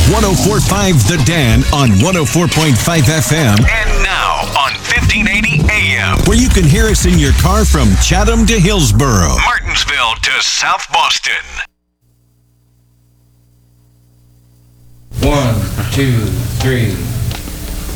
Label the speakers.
Speaker 1: 104.5 The Dan on 104.5 FM.
Speaker 2: And now on 1580 AM.
Speaker 1: Where you can hear us in your car from Chatham to Hillsboro,
Speaker 2: Martinsville to South Boston.
Speaker 3: 1, 2, 3.